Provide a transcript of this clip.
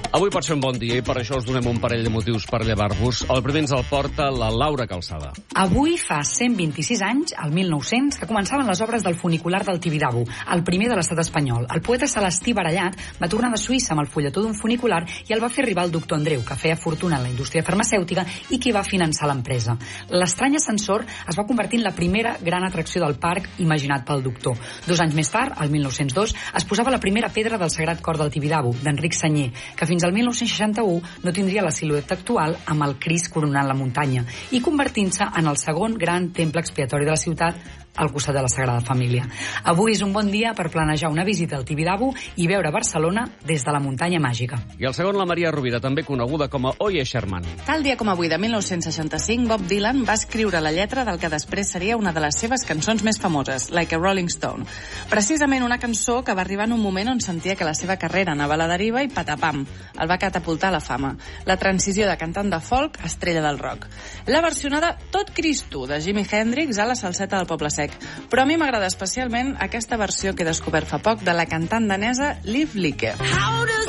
Avui pot ser un bon dia i per això us donem un parell de motius per llevar-vos. El primer ens el porta la Laura Calçada. Avui fa 126 anys, al 1900, que començaven les obres del funicular del Tibidabo, el primer de l'estat espanyol. El poeta Celestí Barallat va tornar de Suïssa amb el fulletó d'un funicular i el va fer arribar al doctor Andreu, que feia fortuna en la indústria farmacèutica i qui va finançar l'empresa. L'estrany ascensor es va convertir en la primera gran atracció del parc imaginat pel doctor. 2 anys més tard, al 1902, es posava la primera pedra del Sagrat Cor del Tibidabo, d'Enric Senyer, que fins al 1961 no tindria la silueta actual amb el Crist coronant la muntanya i convertint-se en el segon gran temple expiatori de la ciutat al costat de la Sagrada Família. Avui és un bon dia per planejar una visita al Tibidabo i veure Barcelona des de la muntanya màgica. I el segon, la Maria Rovira, també coneguda com a Oye Sherman. Tal dia com avui de 1965, Bob Dylan va escriure la lletra del que després seria una de les seves cançons més famoses, Like a Rolling Stone. Precisament una cançó que va arribar en un moment on sentia que la seva carrera anava a la deriva i patapam, el va catapultar a la fama. La transició de cantant de folk a estrella del rock. La versionada Tot Cristo de Jimi Hendrix a la salseta del Poble Sec. Però a mi m'agrada especialment aquesta versió que he descobert fa poc de la cantant danesa Liv Leaker.